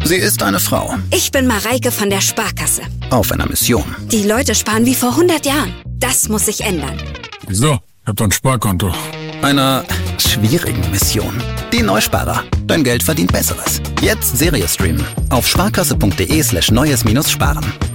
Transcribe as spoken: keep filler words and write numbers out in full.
Sie ist eine Frau. Ich bin Mareike von der Sparkasse. Auf einer Mission. Die Leute sparen wie vor hundert Jahren. Das muss sich ändern. Wieso? Ich hab doch ein Sparkonto. Einer schwierigen Mission. Die Neusparer. Dein Geld verdient Besseres. Jetzt Serie streamen. Auf sparkasse.de slash neues minus sparen.